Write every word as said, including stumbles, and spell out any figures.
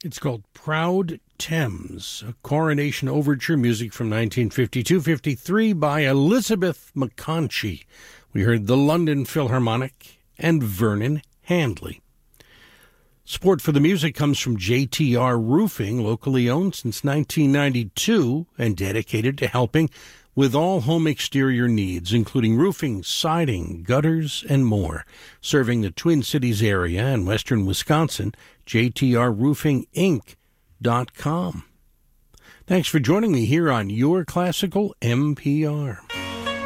It's called Proud Thames, a coronation overture, music from nineteen fifty-two fifty-three by Elizabeth McConchie. We heard the London Philharmonic and Vernon Handley. Support for the music comes from J T R Roofing, locally owned since nineteen ninety-two and dedicated to helping with all home exterior needs, including roofing, siding, gutters, and more. Serving the Twin Cities area and western Wisconsin, J T R roofing inc dot com. Thanks for joining me here on Your Classical N P R.